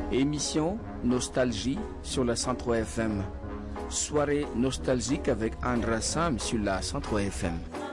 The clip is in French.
Émission Nostalgie sur la 103 FM. Soirée nostalgique avec Andra Sam sur la 103 FM.